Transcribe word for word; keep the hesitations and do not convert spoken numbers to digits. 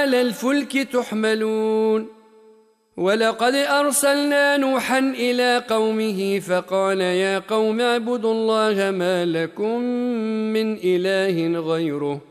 على الفلك تحملون ولقد أرسلنا نوحا إلى قومه فقال يا قوم اعبدوا الله ما لكم من إله غيره